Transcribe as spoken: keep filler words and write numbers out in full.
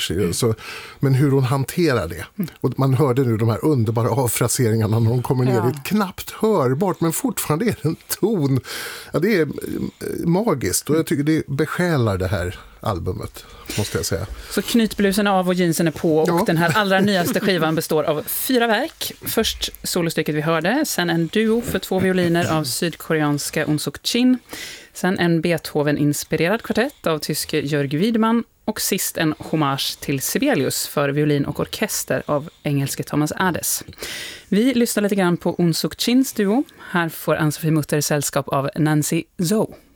Så, men hur hon hanterar det. Och man hörde nu de här underbara avfraseringarna när hon kommer ner Ja. i ett knappt hörbart, men fortfarande är det en ton. Ja, det är magiskt och jag tycker det besjälar det här albumet, måste jag säga. Så knytblusen av och jeansen är på och Ja. den här allra nyaste skivan består av fyra verk. Först solostycket vi hörde, sen en duo för två violiner av sydkoreanska Eun Suk Chin, sen en Beethoven-inspirerad kvartett av tyske Jörg Wiedmann och sist en hommage till Sibelius för violin och orkester av engelske Thomas Adès. Vi lyssnar lite grann på Eun Suk Chins duo. Här får Ann-Sofie Mutter sällskap av Nancy Zhou.